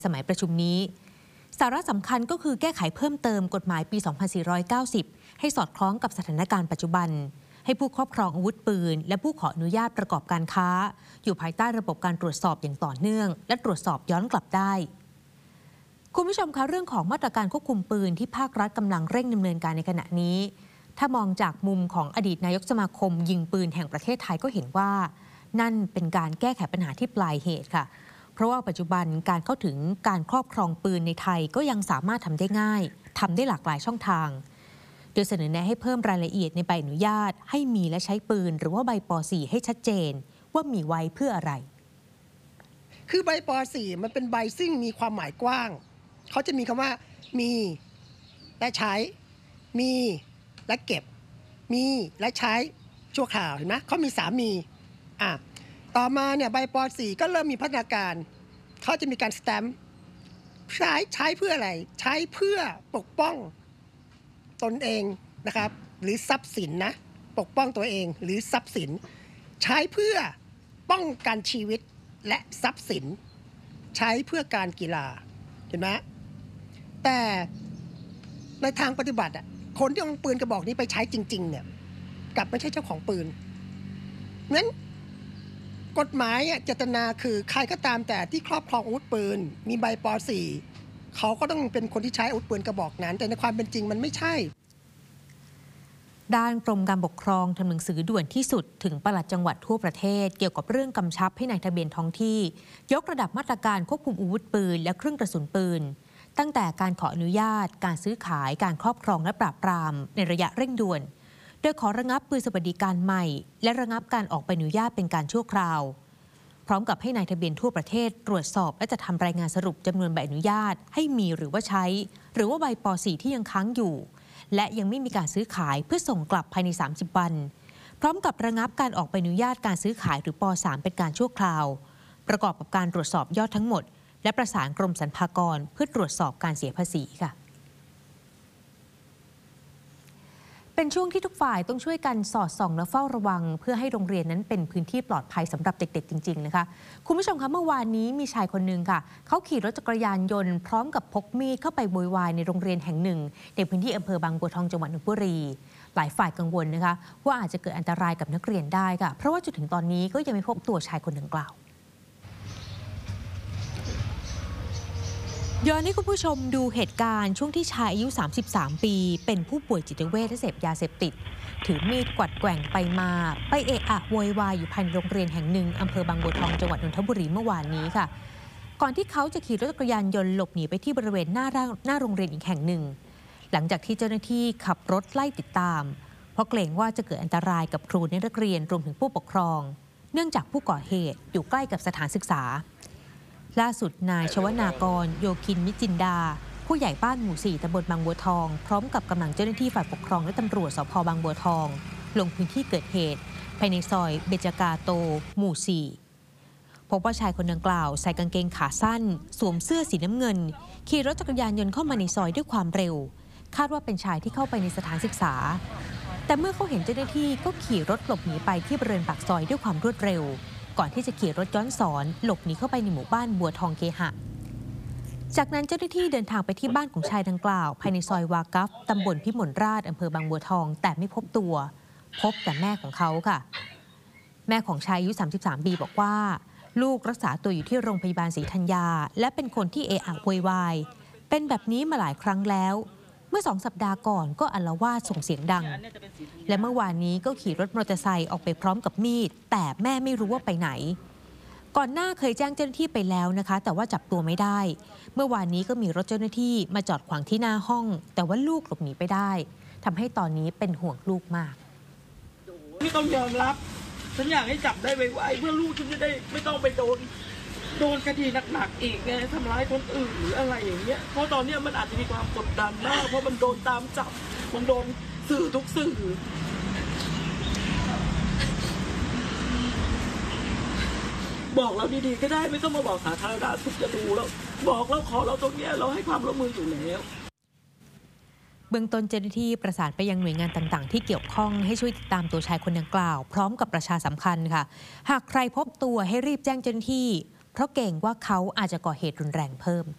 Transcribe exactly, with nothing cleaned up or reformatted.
สมัยประชุมนี้สาระสำคัญก็คือแก้ไขเพิ่มเติมกฎหมายปี สองพันสี่ร้อยเก้าสิบ ให้สอดคล้องกับสถานการณ์ปัจจุบันให้ผู้ครอบครองอาวุธปืนและผู้ขออนุญาตประกอบการค้าอยู่ภายใต้ระบบการตรวจสอบอย่างต่อเนื่องและตรวจสอบย้อนกลับได้คุณผู้ชมคะเรื่องของมาตรการควบคุมปืนที่ภาครัฐกำลังเร่งดำเนินการในขณะนี้ถ้ามองจากมุมของอดีตนายกสมาคมยิงปืนแห่งประเทศไทยก็เห็นว่านั่นเป็นการแก้ไขปัญหาที่ปลายเหตุค่ะเพราะว่าปัจจุบันการเข้าถึงการครอบครองปืนในไทยก็ยังสามารถทำได้ง่ายทำได้หลากหลายช่องทางโดยเสนอแนะให้เพิ่มรายละเอียดในใบอนุญาตให้มีและใช้ปืนหรือว่าใบป .สี่ ให้ชัดเจนว่ามีไว้เพื่ออะไรคือใบป .สี่ มันเป็นใบซึ่งมีความหมายกว้างเขาจะมีคำว่ามีและใช้มีและเก็บมีและใช้ชั่วคราวเห็นไหมเขามีสามีอ่ะต่อมาเนี่ยใบป .สี่ ก็เริ่มมีพัฒนาการเขาจะมีการสแตมป์ใช้ใช้เพื่ออะไรใช้เพื่อปกป้องตนเองนะครับหรือทรัพย์สินนะปกป้องตัวเองหรือทรัพย์สินใช้เพื่อป้องกันชีวิตและทรัพย์สินใช้เพื่อการกีฬาเห็นไหมแต่ในทางปฏิบัติอ่ะคนที่เอาปืนกระบอกนี้ไปใช้จริงๆเนี่ยกลับไม่ใช่เจ้าของปืนงั้นกฎหมายเจตนาคือใครก็ตามแต่ที่ครอบครองอาวุธปืนมีใบป .สี่ เขาก็ต้องเป็นคนที่ใช้อาวุธปืนกระบอกนั้นแต่ในความเป็นจริงมันไม่ใช่ด้านกรมการปกครองทำหนังสือด่วนที่สุดถึงปลัดจังหวัดทั่วประเทศเกี่ยวกับเรื่องกำชับให้นายทะเบียนท้องที่ยกระดับมาตรการควบคุมอาวุธปืนและเครื่องกระสุนปืนตั้งแต่การขออนุญาตการซื้อขายการครอบครองและปราบปรามในระยะเร่งด่วนโดยขอระงับปืนสวัสดิการใหม่และระงับการออกใบอนุญาตเป็นการชั่วคราวพร้อมกับให้นายทะเบียนทั่วประเทศตรวจสอบและจะทำรายงานสรุปจำนวนใบอนุญาตให้มีหรือว่าใช้หรือว่าใบป .สี่ ที่ยังค้างอยู่และยังไม่มีการซื้อขายเพื่อส่งกลับภายในสามสิบวันพร้อมกับระงับการออกใบอนุญาตการซื้อขายหรือป .สาม เป็นการชั่วคราวประกอบกับการตรวจสอบยอดทั้งหมดและประสานกรมสรรพากรเพื่อตรวจสอบการเสียภาษีค่ะเป็นช่วงที่ทุกฝ่ายต้องช่วยกันสอดส่องและเฝ้าระวังเพื่อให้โรงเรียนนั้นเป็นพื้นที่ปลอดภัยสำหรับเด็กๆจริงๆนะคะคุณผู้ชมคะเมื่อวานนี้มีชายคนหนึ่งค่ะเขาขี่รถจักรยานยนต์พร้อมกับพกมีดเข้าไปโวยวายในโรงเรียนแห่งหนึ่งในพื้นที่อำเภอบางบัวทองจังหวัดนนทบุรีหลายฝ่ายกังวลนะคะว่าอาจจะเกิดอันตรายกับนักเรียนได้ค่ะเพราะว่าจนถึงตอนนี้ก็ยังไม่พบตัวชายคนดังกล่าวย้อนให้คุณผู้ชมดูเหตุการณ์ช่วงที่ชายอายุสามสิบสามปีเป็นผู้ป่วยจิตเวชและเสพยาเสพติดถือมีดกวัดแกว่งไปมาไปเอะอะโวยวายอยู่ภายในโรงเรียนแห่งหนึ่งอำเภอบางบัวทองจังหวัดนนทบุรีเมื่อวานนี้ค่ะก่อนที่เขาจะขี่รถจักรยานยนต์หลบหนีไปที่บริเวณหน้าหน้าโรงเรียนอีกแห่งหนึ่งหลังจากที่เจ้าหน้าที่ขับรถไล่ติดตามเพราะเกรงว่าจะเกิดอันตรายกับครูนักเรียนรวมถึงผู้ปกครองเนื่องจากผู้ก่อเหตุอยู่ใกล้กับสถานศึกษาล่าสุดนายชวนากรโยคินมิจินดาผู้ใหญ่บ้านหมู่สี่ตำบลบางบัวทองพร้อมกับกำลังเจ้าหน้าที่ฝ่ายปกครองและตำรวจสภ.บางบัวทองลงพื้นที่เกิดเหตุภายในซอยเบญจกาโตหมู่สี่พบว่าชายคนดังกล่าวใส่กางเกงขาสั้นสวมเสื้อสีน้ำเงินขี่รถจักรยานยนต์เข้ามาในซอยด้วยความเร็วคาดว่าเป็นชายที่เข้าไปในสถานศึกษาแต่เมื่อเขาเห็นเจ้าหน้าที่ก็ขี่รถหลบหนีไปที่บริเวณปากซอยด้วยความรวดเร็วก่อนที่จะขี่รถย้อนสอนหลบหนีเข้าไปในหมู่บ้านบัวทองเคหะจากนั้นเจ้าหน้าที่เดินทางไปที่บ้านของชายดังกล่าวภายในซอยวากัฟตำบลพิมลราชอำเภอบางบัวทองแต่ไม่พบตัวพบแต่แม่ของเขาค่ะแม่ของชายอายุสามสิบสามปีบอกว่าลูกรักษาตัวอยู่ที่โรงพยาบาลศรีธัญญาและเป็นคนที่เอะอะโวยวายเป็นแบบนี้มาหลายครั้งแล้วเมื่อสองสัปดาห์ก่อนก็อาละวาดส่งเสียงดังและเมื่อวานนี้ก็ขี่รถมอเตอร์ไซค์ออกไปพร้อมกับมีดแต่แม่ไม่รู้ว่าไปไหนก่อนหน้าเคยแจ้งเจ้าหน้าที่ไปแล้วนะคะแต่ว่าจับตัวไม่ได้เมื่อวานนี้ก็มีรถเจ้าหน้าที่มาจอดขวางที่หน้าห้องแต่ว่าลูกหลบหนีไปได้ทำให้ตอนนี้เป็นห่วงลูกมากไม่ต้องยอมรับฉันอยากให้จับได้ไวๆเพื่อลูกฉันจะได้ไม่ต้องไปโดนโดนคดีหนักๆอีกไงทำร้ายคนอื่นหรืออะไรอย่างเงี้ยเพราะตอนนี้มันอาจจะมีความกดดันมากเพราะมันโดนตามจับมันโดนสื่อทุกสื่อบอกเราดีๆก็ได้ไม่ต้องมาบอกสาธารณสุขจะดูแล้วบอกเราขอเราตรงเนี้ยเราให้ความร่วมมืออยู่แล้วเบื้องต้นเจ้าหน้าที่ประสานไปยังหน่วยงานต่างๆที่เกี่ยวข้องให้ช่วยติดตามตัวชายคนดังกล่าวพร้อมกับประชาสัมพันธ์ค่ะหากใครพบตัวให้รีบแจ้งเจ้าหน้าที่เพราะเกรงว่าเขาอาจจะก่อเหตุรุนแรงเพิ่ม